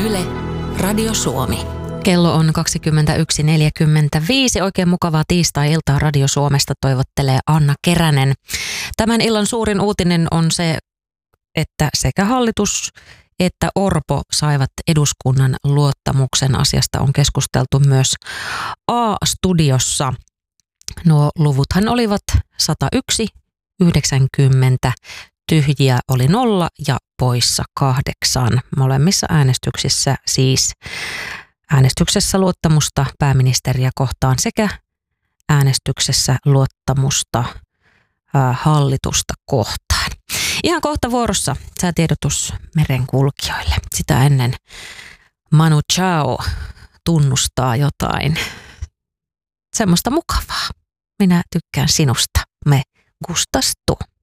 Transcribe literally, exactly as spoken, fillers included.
Yle, Radio Suomi. Kello on kaksikymmentäyksi neljäkymmentäviisi. Oikein mukavaa tiistai-iltaa Radio Suomesta toivottelee Anna Keränen. Tämän illan suurin uutinen on se, että sekä hallitus että Orpo saivat eduskunnan luottamuksen. Asiasta on keskusteltu myös A-studiossa. Nuo luvuthan olivat sata yksi, yhdeksänkymmentä, tyhjiä oli nolla ja poissa kahdeksan. Molemmissa äänestyksissä siis äänestyksessä luottamusta pääministeriä kohtaan sekä äänestyksessä luottamusta ää, hallitusta kohtaan. Ihan kohta vuorossa säätiedotus merenkulkijoille. Sitä ennen Manu Chao tunnustaa jotain semmoista mukavaa. Minä tykkään sinusta. Me gustas tu.